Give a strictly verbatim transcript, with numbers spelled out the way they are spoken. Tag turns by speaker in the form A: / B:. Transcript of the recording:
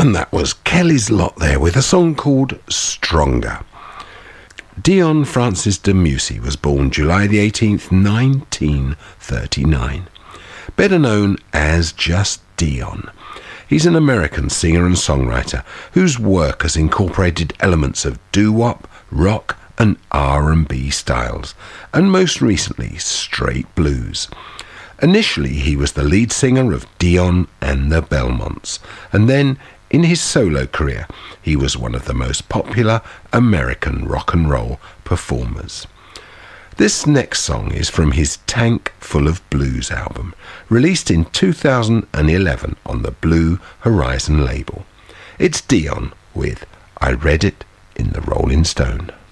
A: And that was Kelly's Lot there with a song called Stronger. Dion Francis de Musy was born July the eighteenth, nineteen thirty-nine. Better known as just Dion. He's an American singer and songwriter whose work has incorporated elements of doo-wop, rock and R and B styles, and most recently straight blues. Initially he was the lead singer of Dion and the Belmonts, and then in his solo career he was one of the most popular American rock and roll performers. This next song is from his Tank Full of Blues album, released in two thousand eleven on the Blue Horizon label. It's Dion with I Read It in the Rolling Stone.